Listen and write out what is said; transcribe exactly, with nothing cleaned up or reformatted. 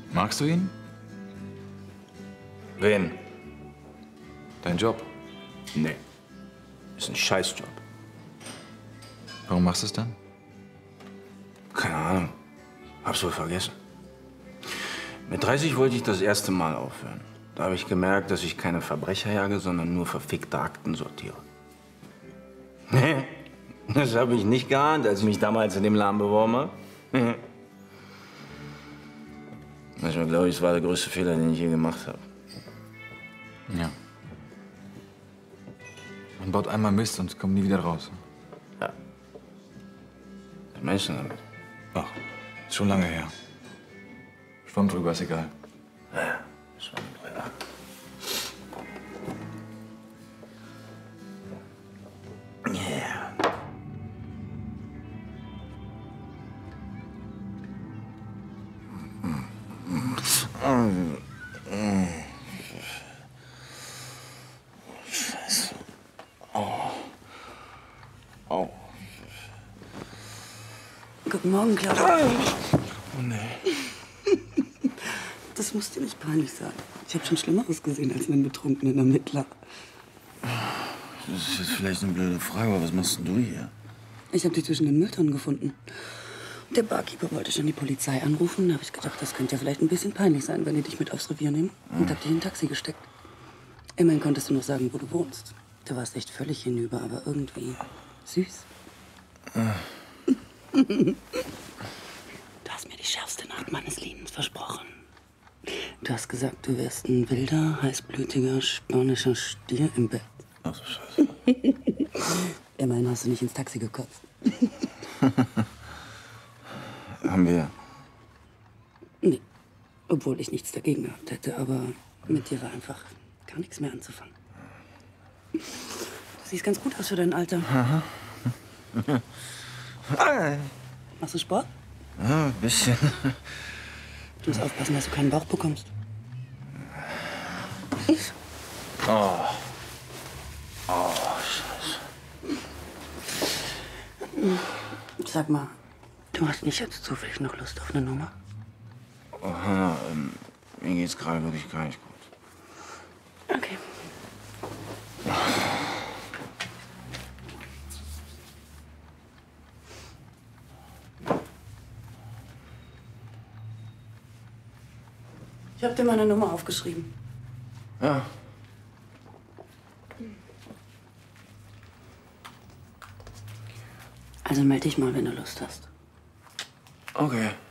Magst du ihn? Wen? Dein Job? Nee. Ist ein Scheißjob. Warum machst du es dann? Keine Ahnung. Hab's wohl vergessen. Mit dreißig wollte ich das erste Mal aufhören. Da habe ich gemerkt, dass ich keine Verbrecher jage, sondern nur verfickte Akten sortiere. Nee, das habe ich nicht geahnt, als ich mich damals in dem Laden beworben habe. Manchmal glaube ich, es war der größte Fehler, den ich je gemacht habe. Ja. Man baut einmal Mist und kommt nie wieder raus. Ja. Was meinst du damit? Ach, ist schon lange her. Schwamm drüber, ist egal. Ja, ja, Schwamm drüber. Yeah. Scheiße. Oh. Oh. Guten Morgen, Claudia. Oh, nee. Das muss dir nicht peinlich sein. Ich habe schon Schlimmeres gesehen als einen betrunkenen Ermittler. Das ist jetzt vielleicht eine blöde Frage, aber was machst denn du hier? Ich habe dich zwischen den Mülltonnen gefunden. Der Barkeeper wollte schon die Polizei anrufen. Da habe ich gedacht, das könnte ja vielleicht ein bisschen peinlich sein, wenn die dich mit aufs Revier nehmen. Und hab dich in ein Taxi gesteckt. Immerhin konntest du noch sagen, wo du wohnst. Du warst echt völlig hinüber, aber irgendwie süß. Du hast mir die schärfste Nacht meines Lebens versprochen. Du hast gesagt, du wärst ein wilder, heißblütiger, spanischer Stier im Bett. Ach so, Scheiße. Immerhin hast du nicht ins Taxi gekotzt. Haben wir. Nee, obwohl ich nichts dagegen gehabt hätte, aber mit dir war einfach gar nichts mehr anzufangen. Du siehst ganz gut aus für dein Alter. Machst du Sport? Ja, ein bisschen. Du musst aufpassen, dass du keinen Bauch bekommst. Oh. Oh, Scheiße. Sag mal, du hast nicht jetzt zufällig noch Lust auf eine Nummer? Oh, Hanna, ähm, mir geht's gerade wirklich gar nicht gut. Okay. Ich hab dir meine Nummer aufgeschrieben. Ja. Also melde dich mal, wenn du Lust hast. Okay.